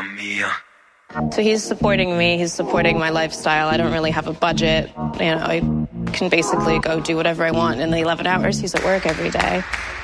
mia. So he's supporting me, he's supporting my lifestyle. I don't really have a budget. I can basically go do whatever I want in the 11 hours he's at work every day.